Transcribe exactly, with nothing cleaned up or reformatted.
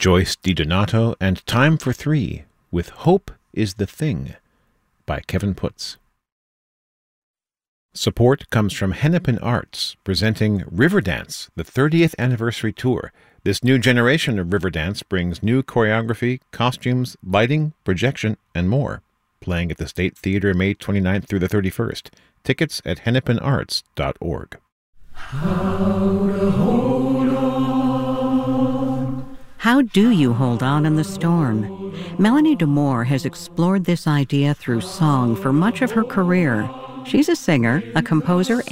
Joyce DiDonato and Time for Three with Hope is the Thing by Kevin Putz. Support comes from Hennepin Arts, presenting Riverdance, the thirtieth Anniversary Tour. This new generation of Riverdance brings new choreography, costumes, lighting, projection, and more. Playing at the State Theater May twenty-ninth through the thirty-first. Tickets at hennepin arts dot org. How to hold on. How do you hold on in the storm? Melanie DeMore has explored this idea through song for much of her career. She's a singer, a composer,